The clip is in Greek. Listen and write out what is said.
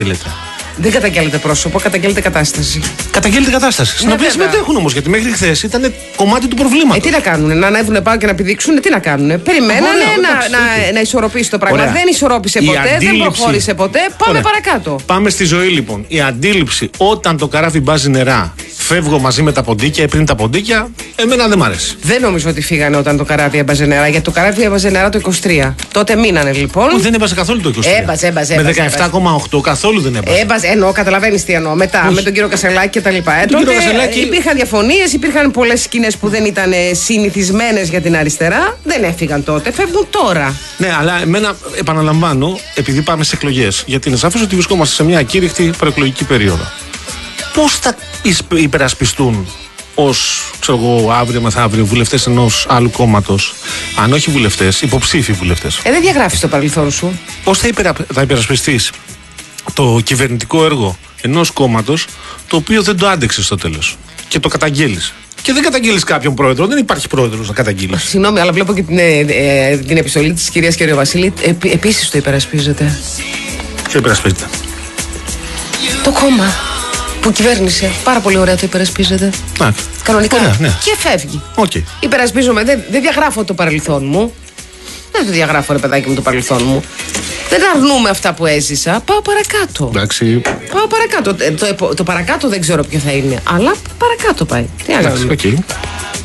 Δεν καταγγέλλεται πρόσωπο, καταγγέλλεται κατάσταση. Καταγγέλλεται κατάσταση. Στην οποία συμμετέχουν όμως, γιατί μέχρι χθες ήταν κομμάτι του προβλήματος. Τι να κάνουνε, να ανέβουνε πάνω και να πηδήξουν, τι να κάνουνε. Περιμένανε να ισορροπήσει το πράγμα. Ωραία. Δεν ισορρόπησε ποτέ, δεν προχώρησε ποτέ. Πάμε παρακάτω. Πάμε στη ζωή λοιπόν. Η αντίληψη όταν το καράβι μπάζει νερά, φεύγω μαζί με τα ποντίκια ή πριν τα ποντίκια, εμένα δεν μ' αρέσει. Δεν νομίζω ότι φύγανε όταν το καράβι έβαζε νερά, γιατί το καράβι έβαζε νερά το 23. Τότε μείνανε λοιπόν. Δεν έβαζε καθόλου το 23. Έβαζε. Με 17,8 καθόλου δεν έβαζε. Εννοώ, καταλαβαίνεις τι εννοώ. Μετά με τον κύριο Κασελάκη και τα λοιπά. Υπήρχαν διαφωνίες, υπήρχαν πολλές σκηνές που δεν ήταν συνηθισμένες για την αριστερά. Δεν έφυγαν τότε, φεύγουν τώρα. Ναι, αλλά εμένα, επαναλαμβάνω, επειδή πάμε σε εκλογές, γιατί είναι σαφές ότι βρισκόμαστε σε μια ακήρυχτη προεκλογική περίοδο. Πώς θα υπερασπιστούν ως, ξέρω εγώ, αύριο μεθαύριο βουλευτές ενός άλλου κόμματος, αν όχι βουλευτές, υποψήφιοι βουλευτές? Δεν διαγράφεις το παρελθόν σου. Πώς θα υπερασπιστείς το κυβερνητικό έργο ενός κόμματος το οποίο δεν το άντεξε στο τέλος και το καταγγέλεις? Και δεν καταγγέλεις κάποιον πρόεδρο, δεν υπάρχει πρόεδρος να καταγγείλεις. Συγγνώμη, αλλά βλέπω και την επιστολή της κυρίας Κεριοβασίλη. Επίσης το υπερασπίζεται. Ποιο υπερασπίζεται? Το κόμμα που κυβέρνησε. Πάρα πολύ ωραία το υπερασπίζεται. Κανονικά. Ωραία, ναι. Και φεύγει. Okay. Υπερασπίζομαι. Δεν διαγράφω το παρελθόν μου. Δεν το διαγράφω, ρε παιδάκι μου, το παρελθόν μου. Δεν αρνούμε αυτά που έζησα. Πάω παρακάτω. Εντάξει. Πάω παρακάτω. Το παρακάτω δεν ξέρω ποιο θα είναι. Αλλά παρακάτω πάει. Τι άλλο. Okay.